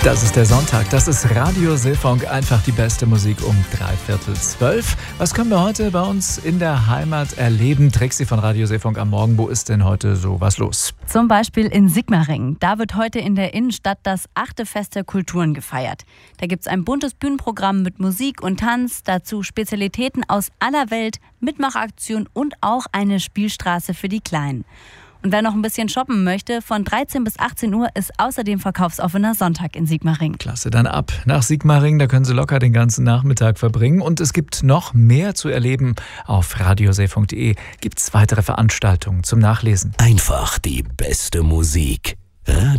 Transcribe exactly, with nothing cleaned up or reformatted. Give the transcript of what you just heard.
Das ist der Sonntag, das ist Radio Seefunk, einfach die beste Musik um dreiviertel zwölf. Was können wir heute bei uns in der Heimat erleben? Trixi von Radio Seefunk am Morgen, wo ist denn heute so was los? Zum Beispiel in Sigmaringen. Da wird heute in der Innenstadt das achte Fest der Kulturen gefeiert. Da gibt es ein buntes Bühnenprogramm mit Musik und Tanz, dazu Spezialitäten aus aller Welt, Mitmachaktion und auch eine Spielstraße für die Kleinen. Und wer noch ein bisschen shoppen möchte, von dreizehn bis achtzehn Uhr ist außerdem verkaufsoffener Sonntag in Sigmaringen. Klasse, dann ab nach Sigmaringen, da können Sie locker den ganzen Nachmittag verbringen. Und es gibt noch mehr zu erleben. Auf radioseefunk punkt de gibt es weitere Veranstaltungen zum Nachlesen. Einfach die beste Musik.